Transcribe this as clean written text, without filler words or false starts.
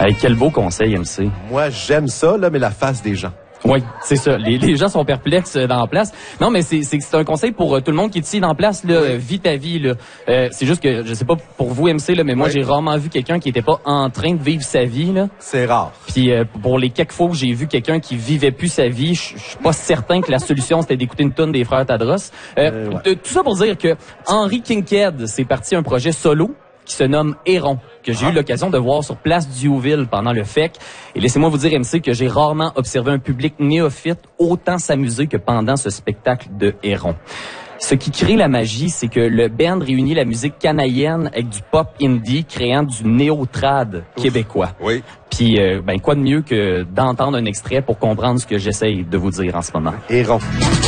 Quel beau conseil, MC. Moi, j'aime ça, là, mais la face des gens. Oui, c'est ça. Les gens sont perplexes dans la place. Non, mais c'est un conseil pour tout le monde qui est ici dans la place. Là, vis ta vie. Là. C'est juste que je sais pas pour vous MC là, mais moi j'ai rarement vu quelqu'un qui était pas en train de vivre sa vie là. C'est rare. Puis pour les quelques fois où j'ai vu quelqu'un qui vivait plus sa vie, je suis pas certain que la solution c'était d'écouter une tonne des frères Tadros. Tout ça pour dire que Henry Kinkhead c'est parti un projet solo qui se nomme Héron, que j'ai eu l'occasion de voir sur Place Diouville pendant le FEC. Et laissez-moi vous dire, MC, que j'ai rarement observé un public néophyte autant s'amuser que pendant ce spectacle de Héron. Ce qui crée la magie, c'est que le band réunit la musique canadienne avec du pop indie, créant du néo-trad québécois. Oui. Puis, quoi de mieux que d'entendre un extrait pour comprendre ce que j'essaye de vous dire en ce moment. Héron.